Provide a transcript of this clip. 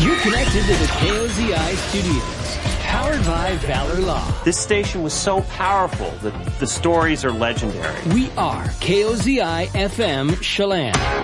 You're connected to the KOZI studios, powered by Valor Law. This station was so powerful that the stories are legendary. We are KOZI FM Chelan.